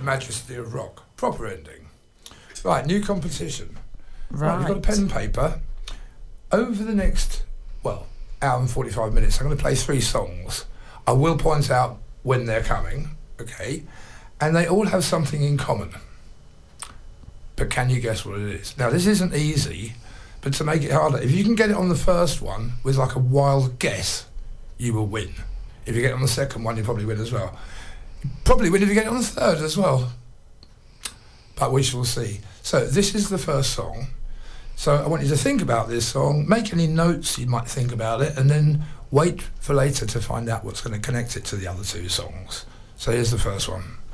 Majesty of Rock. Proper ending. Right, new competition. Right. You've got a pen and paper. Over the next, hour and 45 minutes, I'm going to play 3 songs. I will point out when they're coming, okay? And they all have something in common. But can you guess what it is? Now, this isn't easy, but to make it harder, if you can get it on the first one with like a wild guess, you will win. If you get it on the second one, you probably win as well. You probably win if you get it on the third as well. But we shall see. So this is the first song. So I want you to think about this song, make any notes you might think about it, and then wait for later to find out what's going to connect it to the other 2 songs. So here's the first one.